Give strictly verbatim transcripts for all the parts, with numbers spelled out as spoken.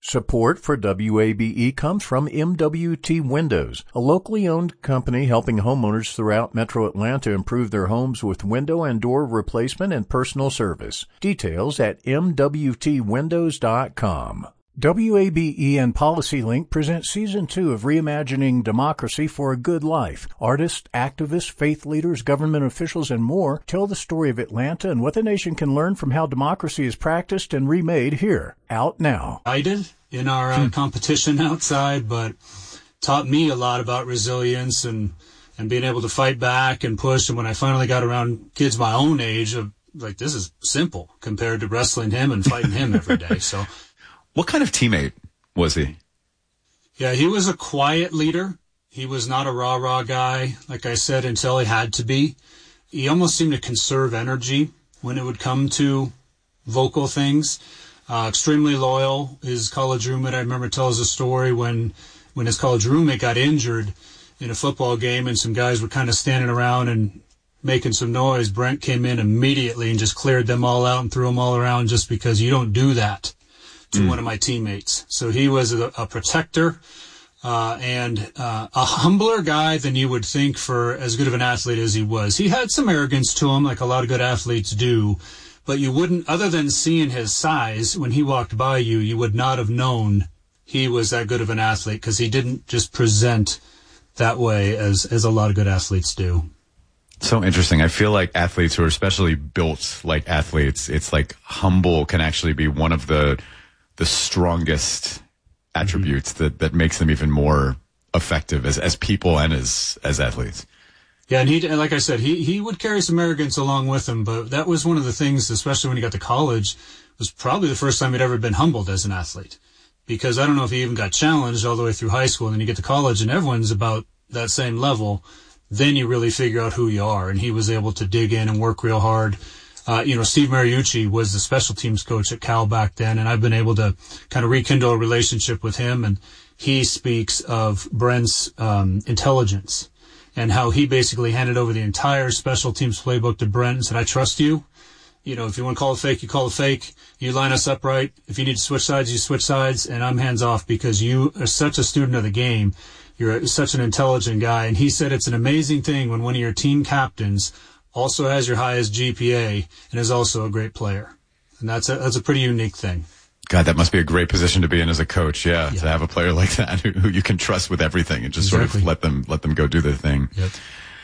Support for W A B E comes from M W T Windows, a locally owned company helping homeowners throughout Metro Atlanta improve their homes with window and door replacement and personal service. Details at M W T windows dot com. W A B E and PolicyLink present Season two of Reimagining Democracy for a Good Life. Artists, activists, faith leaders, government officials, and more tell the story of Atlanta and what the nation can learn from how democracy is practiced and remade here. Out now. I did in our uh, competition outside, but taught me a lot about resilience and, and being able to fight back and push. And when I finally got around kids my own age, of like, this is simple compared to wrestling him and fighting him every day. So. What kind of teammate was he? Yeah, he was a quiet leader. He was not a rah-rah guy, like I said, until he had to be. He almost seemed to conserve energy when it would come to vocal things. Uh, extremely loyal. His college roommate, I remember, tells a story when, when his college roommate got injured in a football game and some guys were kind of standing around and making some noise. Brent came in immediately and just cleared them all out and threw them all around just because you don't do that to mm. one of my teammates. So he was a, a protector uh, and uh, a humbler guy than you would think for as good of an athlete as he was. He had some arrogance to him, like a lot of good athletes do, but you wouldn't, other than seeing his size, when he walked by you, you would not have known he was that good of an athlete because he didn't just present that way as, as a lot of good athletes do. So interesting. I feel like athletes who are especially built like athletes, it's like humble can actually be one of the the strongest attributes mm-hmm. that, that makes them even more effective as, as people and as, as athletes. Yeah, and he, like I said, he, he would carry some arrogance along with him, but that was one of the things, especially when he got to college, was probably the first time he'd ever been humbled as an athlete. Because I don't know if he even got challenged all the way through high school, and then you get to college and everyone's about that same level, then you really figure out who you are. And he was able to dig in and work real hard. Uh, you know, Steve Mariucci was the special teams coach at Cal back then, and I've been able to kind of rekindle a relationship with him. And he speaks of Brent's um, intelligence and how he basically handed over the entire special teams playbook to Brent and said, I trust you. You know, if you want to call it fake, you call it fake. You line us up right. If you need to switch sides, you switch sides. And I'm hands off because you are such a student of the game. You're such an intelligent guy. And he said it's an amazing thing when one of your team captains also has your highest G P A and is also a great player. And that's a, that's a pretty unique thing. God, that must be a great position to be in as a coach. Yeah. yeah. To have a player like that who, who you can trust with everything and just exactly. sort of let them, let them go do their thing. Yep.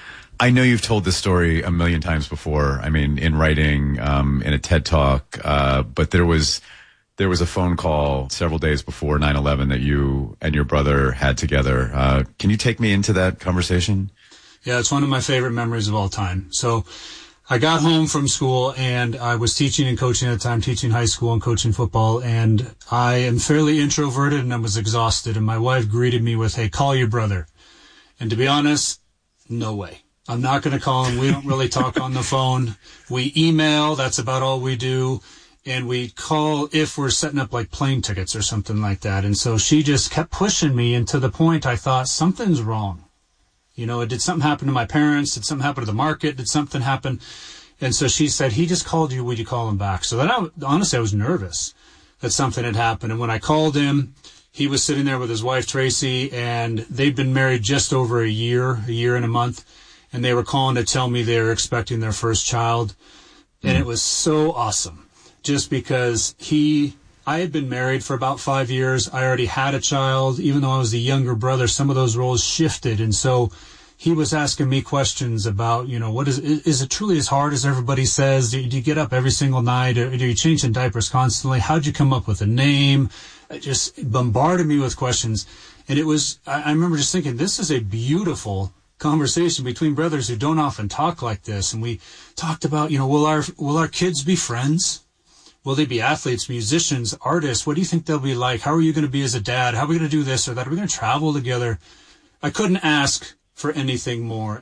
I know you've told this story a million times before. I mean, in writing, um, in a TED Talk, uh, but there was, there was a phone call several days before nine eleven that you and your brother had together. Uh, can you take me into that conversation? Yeah, it's one of my favorite memories of all time. So I got home from school and I was teaching and coaching at the time, teaching high school and coaching football. And I am fairly introverted and I was exhausted. And my wife greeted me with, hey, call your brother. And to be honest, no way. I'm not going to call him. We don't really talk on the phone. We email. That's about all we do. And we call if we're setting up like plane tickets or something like that. And so she just kept pushing me, and to the point I thought something's wrong. You know, did something happen to my parents? Did something happen to the market? Did something happen? And so she said, he just called you. Would you call him back? So then I, honestly, I was nervous that something had happened. And when I called him, he was sitting there with his wife, Tracy, and they'd been married just over a year, a year and a month. And they were calling to tell me they were expecting their first child. And mm. it was so awesome just because he, I had been married for about five years. I already had a child. Even though I was the younger brother, some of those roles shifted. And so he was asking me questions about, you know, what is, is it truly as hard as everybody says? Do you, do you get up every single night? Or do you change in diapers constantly? How'd you come up with a name? It just bombarded me with questions. And it was, I, I remember just thinking, this is a beautiful conversation between brothers who don't often talk like this. And we talked about, you know, will our, will our kids be friends? Will they be athletes, musicians, artists? What do you think they'll be like? How are you going to be as a dad? How are we going to do this or that? Are we going to travel together? I couldn't ask for anything more.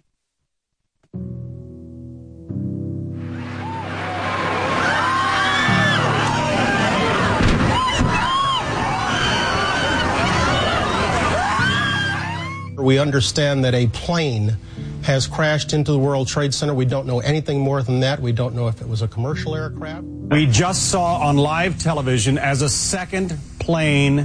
We understand that a plane has crashed into the World Trade Center. We don't know anything more than that. We don't know if it was a commercial aircraft. We just saw on live television as a second plane